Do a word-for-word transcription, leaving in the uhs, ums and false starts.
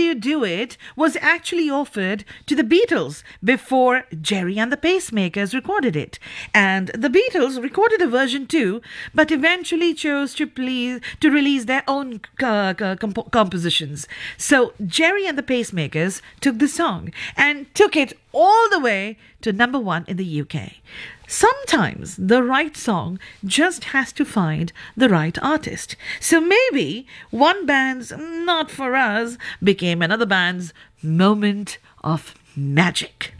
You Do It was actually offered to the Beatles before Jerry and the Pacemakers recorded it. And the Beatles recorded a version too, but eventually chose to, please, to release their own uh, comp- compositions. So Jerry and the Pacemakers took the song and took it all the way to number one in the U K. Sometimes the right song just has to find the right artist. So maybe one band's Not For Us became another band's moment of magic.